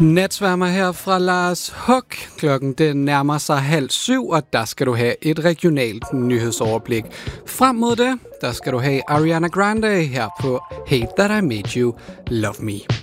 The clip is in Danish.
Natsværmer her fra Lars Huck. Klokken den nærmer sig 6:30, og der skal du have et regionalt nyhedsoverblik. Frem mod det, der skal du have Ariana Grande her på Hate That I Made You Love Me.